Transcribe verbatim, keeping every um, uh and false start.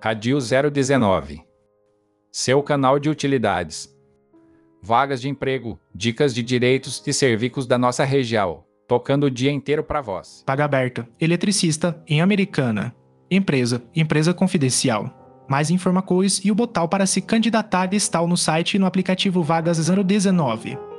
Radio zero dezenove. Seu canal de utilidades. Vagas de emprego, dicas de direitos e serviços da nossa região, tocando o dia inteiro para vós. Vaga aberta. Eletricista em Americana. Empresa. Empresa confidencial. Mais informações e o botão para se candidatar está no site e no aplicativo Vagas zero dezenove.